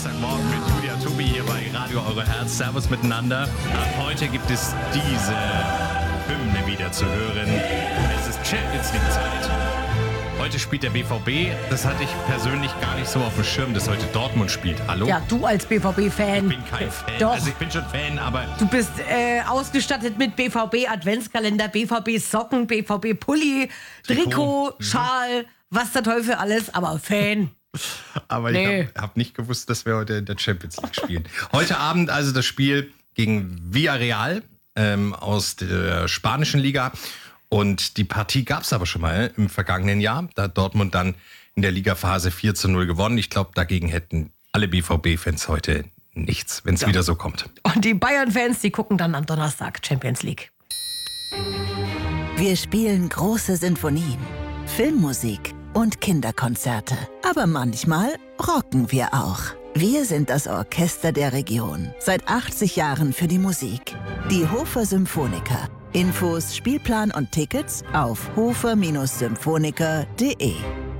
Morgen mit Julia Tobi hier bei Radio Eure Herz. Servus miteinander. Ab heute gibt es diese Hymne wieder zu hören. Es ist Champions League Zeit. Heute spielt der BVB. Das hatte ich persönlich gar nicht so auf dem Schirm, dass heute Dortmund spielt. Hallo? Ja, du als BVB-Fan. Ich bin kein Fan. Doch. Also ich bin schon Fan, aber... Du bist ausgestattet mit BVB-Adventskalender, BVB-Socken, BVB-Pulli, Trikot, Schal, was der Teufel alles, aber Fan. Aber Nee. ich habe nicht gewusst, dass wir heute in der Champions League spielen. Heute Abend also das Spiel gegen Villarreal aus der spanischen Liga. Und die Partie gab es aber schon mal im vergangenen Jahr. Da hat Dortmund dann in der Ligaphase 4-0 gewonnen. Ich glaube, dagegen hätten alle BVB-Fans heute nichts, wenn es wieder so kommt. Und die Bayern-Fans, die gucken dann am Donnerstag Champions League. Wir spielen große Sinfonien, Filmmusik und Kinderkonzerte. Aber manchmal rocken wir auch. Wir sind das Orchester der Region. Seit 80 Jahren für die Musik. Die Hofer Symphoniker. Infos, Spielplan und Tickets auf hofer-symphoniker.de.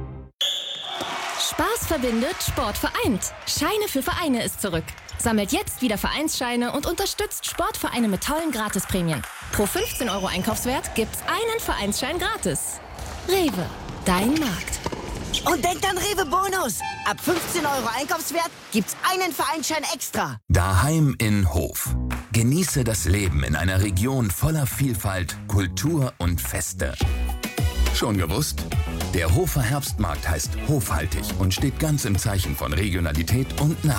Spaß verbindet, Sport vereint. Scheine für Vereine ist zurück. Sammelt jetzt wieder Vereinsscheine und unterstützt Sportvereine mit tollen Gratisprämien. Pro 15 € Einkaufswert gibt's einen Vereinsschein gratis. Rewe, dein Markt. Und denkt an Rewe Bonus. Ab 15 € Einkaufswert gibt's einen Vereinsschein extra. Daheim in Hof. Genieße das Leben in einer Region voller Vielfalt, Kultur und Feste. Schon gewusst? Der Hofer Herbstmarkt heißt hofhaltig und steht ganz im Zeichen von Regionalität und